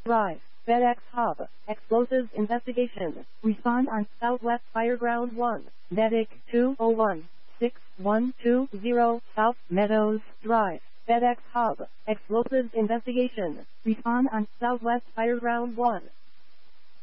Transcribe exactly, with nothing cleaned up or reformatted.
Drive. FedEx Hub. Explosives investigation. Respond on Southwest Fireground one. Medic two oh one. six one two zero South Meadows Drive. FedEx Hub. Explosives investigation. Respond on Southwest Fireground one.